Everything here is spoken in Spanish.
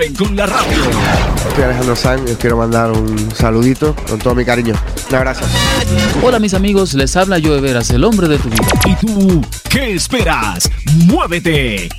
Con la radio. Soy Alejandro Sanz y os quiero mandar un saludito con todo mi cariño. Un abrazo. Hola mis amigos, les habla Joe Veras, el hombre de tu vida. ¿Y tú qué esperas? ¡Muévete!